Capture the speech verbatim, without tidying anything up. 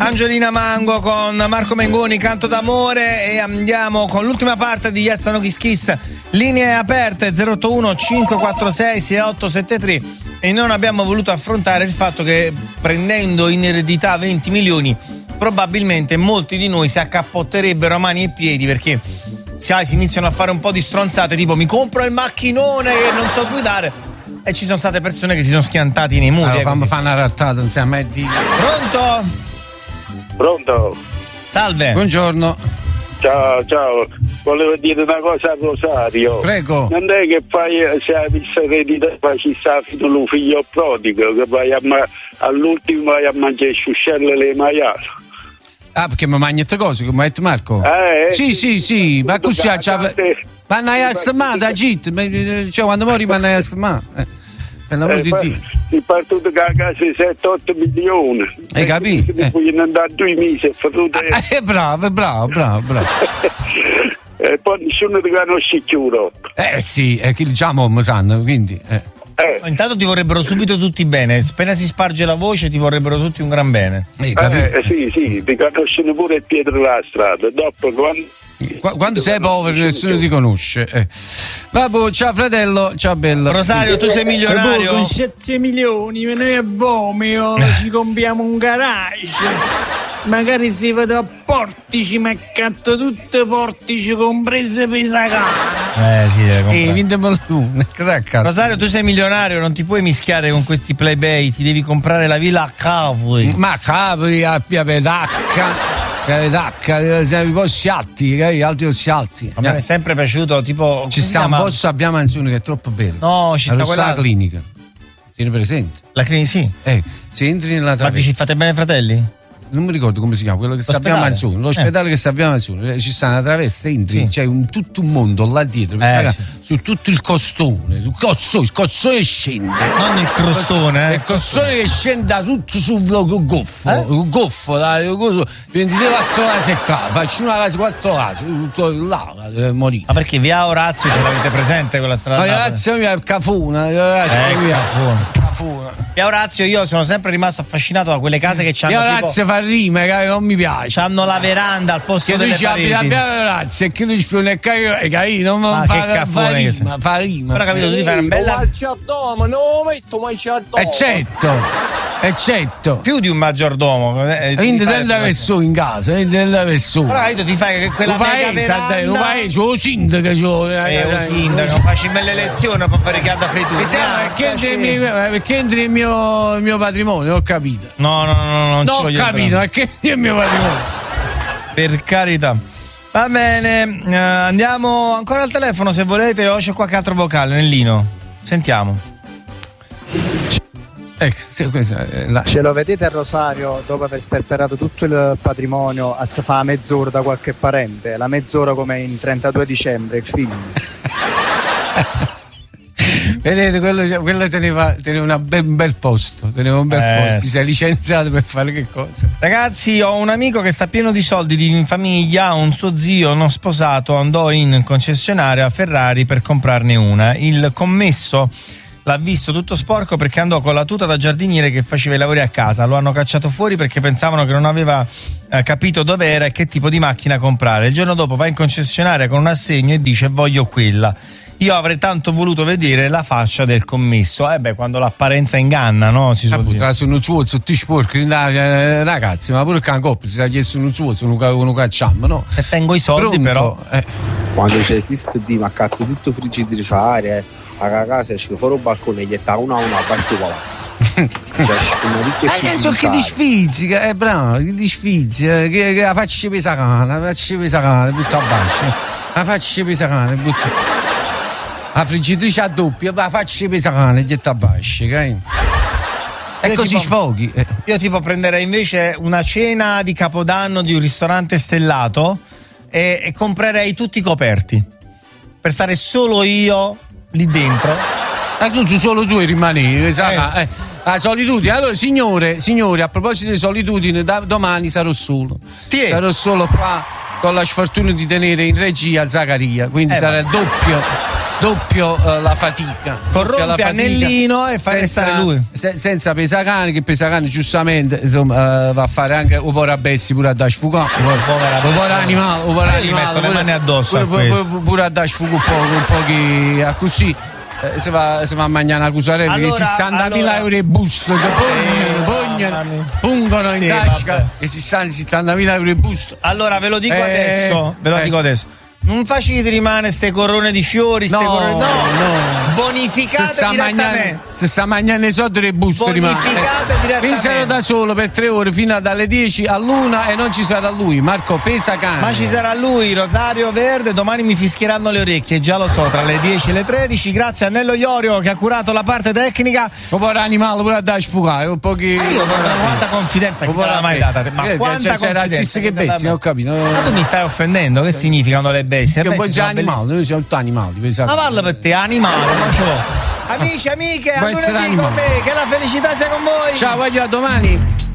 Angelina Mango con Marco Mengoni, Canto d'amore, e andiamo con l'ultima parte di Yes No Kiss Kiss. Linee aperte zero otto uno cinque quattro sei sei otto sette tre, e non abbiamo voluto affrontare il fatto che prendendo in eredità venti milioni probabilmente molti di noi si accappotterebbero a mani e piedi, perché sai, si iniziano a fare un po' di stronzate tipo mi compro il macchinone che non so guidare, e ci sono state persone che si sono schiantati nei muri. Allora, fammi fare una rattata insieme a me. Pronto? Pronto? Salve. Buongiorno. Ciao, ciao. Volevo dire una cosa a Rosario. Prego. Non è che fai, se hai visto eredità, ci sta fino lo figlio prodigo, che vai a ma- all'ultimo vai a mangiare sciuscelle le maiali. Ah, perché mi mangi queste cose, come ha detto Marco? Eh, sì, sì, sì, ma così c'ha... Ma non a smata, Git, cioè quando muori ma non a smata. Per l'amore eh, di Dio. È partito che a casa sette otto milioni. Hai capito? E poi sono andato due mesi e fatto... Eh, bravo, bravo, bravo, bravo. E poi nessuno ti conosce più dopo. Eh sì, è che diciamo mi sanno, quindi... Eh. Eh. Intanto ti vorrebbero subito tutti bene, appena si sparge la voce ti vorrebbero tutti un gran bene. Eh, eh, sì, sì, ti conoscono pure il Pietro della strada. Dopo quando... Quando sei povero nessuno ti conosce. Eh. Vabbè, ciao fratello, ciao bello. Rosario, tu sei milionario? Con sette milioni noi a Vomeo ci compriamo un garage. Magari si vede a Portici, ma accatto tutte Portici comprese per la casa. Eh sì, eh, vintemelo tu. Rosario, tu sei milionario, non ti puoi mischiare con questi plebei, ti devi comprare la villa a Cavoli. Ma Cavoli, a Pia Pedacca. Tacca, siamo i posti alti, altri posti alti. A me è sempre piaciuto, tipo. Ci sta un posto a Via Manzoni che è troppo bello. No, ci sta quella la clinica. Tieni presente? La clinica, sì. Eh, se entri nella Ma dici fate bene, fratelli? Non mi ricordo come si chiama, quello che sta a Via Manzoni, l'ospedale eh. che sta a Via Manzoni, ci sta una traversa, entri, sì. C'è un, tutto un mondo là dietro, eh, sì. su tutto il costone, il costone, il costone scende. Non il crostone, eh. Il costone che scende da tutto sul goffo, eh? il goffo, da ventidue quattro case qua, faccio una casa quattro case, tutto là, deve morire. Ma perché via Orazio ce l'avete presente quella strada? No, Orazio via Cafuna, Orazio eh, via Cafuna. Cafuna. Via Orazio io sono sempre rimasto affascinato da quelle case che c'hanno. Via Orazio tipo... fa rima, che non mi piace. C'hanno la veranda al posto che delle dici, pareti. Che Via Orazio e che lui spione è carino, non ma fa, che fa rima, fa rima. Però capito, tu ti fai una bella... maggiordomo, non lo metto maggiordomo. Eccetto, eccetto. Più di un maggiordomo. Eh, quindi della persona in casa, eh, della persona. Però tu ti fai quella mega veranda. Un paese, lo sindaco. Eh, lo sindaco, facci belle lezioni per fare che ha da fare tu. Perché entri il mio, il mio patrimonio, ho capito. No, no, no, no non no, ci voglio ho capito, perché è il mio patrimonio. Per carità. Va bene, uh, andiamo ancora al telefono se volete, o c'è qualche altro vocale, Nellino. Sentiamo. Eh, sì, questa, eh, la... Ce lo vedete a Rosario, dopo aver sperperato tutto il patrimonio, a si fa mezz'ora da qualche parente, la mezz'ora come in trentadue dicembre, il film. Vedete, quello, quello teneva, teneva una be- un bel posto, teneva un bel eh, posto, si sei licenziato per fare che cosa? Ragazzi, ho un amico che sta pieno di soldi di famiglia, un suo zio non sposato andò in concessionario a Ferrari per comprarne una. Il commesso l'ha visto tutto sporco perché andò con la tuta da giardiniere che faceva i lavori a casa. Lo hanno cacciato fuori perché pensavano che non aveva eh, capito dove era e che tipo di macchina comprare. Il giorno dopo va in concessionaria con un assegno e dice voglio quella. Io avrei tanto voluto vedere la faccia del commesso. Eh beh, quando l'apparenza inganna, no? Si suol dire. Sono suo, sono tutti sporchi, ragazzi, ma pure il cancoppo si è chiesto un suo, se non cacciamo, no? Se tengo i soldi, pronto, però. Eh. Quando c'è esiste di maccatto tutto friggitrice aria, a casa esce fuori il balcone e gli sta una a una basso palazzo. Cioè, so che ti sfizzica, eh bravo, che ti sfizzica, che, che la faccia pesa cane, la faccia pesa cane, butta a basso. La faccia pesa cane, butta. La friggitrice a doppia, la faccia pesa cane, getta a basso, okay? E io così tipo, sfoghi. Io tipo prenderei invece una cena di Capodanno di un ristorante stellato e, e comprerei tutti i coperti per stare solo io lì dentro. E tu solo tu rimani, eh. eh, la solitudine. Allora, signore, signore, a proposito di solitudine, da domani sarò solo. Tiè. Sarò solo qua con la sfortuna di tenere in regia Zaccaria, quindi eh, sarà il doppio. doppio uh, la fatica. Corrompe Annellino e fa restare lui. Se, senza Pesacani, che Pesacani giustamente insomma, uh, va a fare anche un po' rabessi pure a da sfugare. Un po' animale, un po' animale. Gli metto le mani addosso pure, a pure, pure, pure a da sfugare un po', un po' che a così. Eh, se va, se va a mangiare una cusarella allora, che sessantamila allora... euro e busto che pugnono, pungono in sì, tasca vabbè. E sessantamila euro e busto. Allora ve lo dico eh, adesso, ve lo eh. dico adesso. Non facete rimane ste corone di fiori, ste no, corone, no, no. Bonificate se direttamente. Se sta mangiando i soldi del busto bonificate rimane. Direttamente. Pensate da solo per tre ore fino dalle dieci all'una e non ci sarà lui, Marco Pesacani. Ma ci sarà lui, Rosario Verde, domani mi fischieranno le orecchie, già lo so, tra le dieci e le tredici. Grazie a Nello Iorio che ha curato la parte tecnica. Un po' animale pure da sfugare, un po' che. Ma io quanta confidenza che non l'ha mai data. Ma eh, quanta cioè, confidenza che bestia, ho capito. Ma tu mi stai offendendo, che significano le bestie? Io poi già animali, noi siamo tutti animali. Ma parla per te, animale, non ce l'ho. Amici, amiche, a lunedì con me, che la felicità sia con voi. Ciao, voglio a domani.